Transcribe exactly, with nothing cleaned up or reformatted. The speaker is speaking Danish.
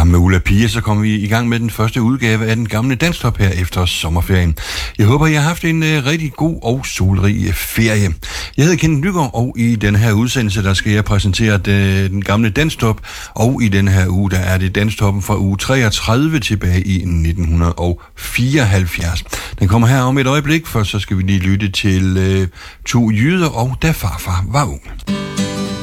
Sammen med Ulla Pia, så kommer vi i gang med den første udgave af den gamle Danstop her efter sommerferien. Jeg håber, I har haft en uh, rigtig god og solrig ferie. Jeg hedder Kenneth Nygaard, og i den her udsendelse, der skal jeg præsentere det, den gamle Danstop. Og i den her uge, der er det Danstoppen fra uge treogtredive tilbage i nitten fireoghalvfjerds. Den kommer her om et øjeblik, for så skal vi lige lytte til uh, To jyder og Da farfar var ung.